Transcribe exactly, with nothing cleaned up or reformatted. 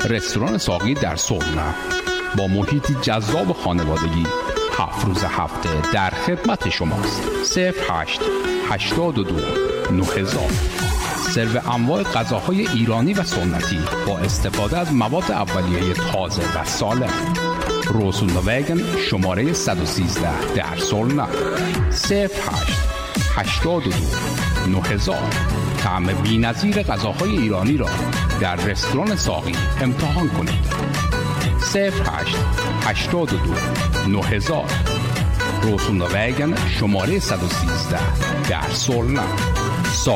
رستوران ساقی در سولنا با محیطی جذاب خانوادگی هفت روز هفته در خدمت شماست. صفر هشت هشتاد و دو نه هزار. سرو انواع غذاهای ایرانی و سنتی با استفاده از مواد اولیه تازه و سالم. روسولا وگن شماره صد و سیزده در سولنا. صفر هشت هشتاد و دو نه هزار. طعم بی‌نظیر غذاهای ایرانی را در رستوران ساقی امتحان کنید. صفر هشت هشتاد و دو نه هزار. روسولا وگن شماره صد و سیزده در سولنا.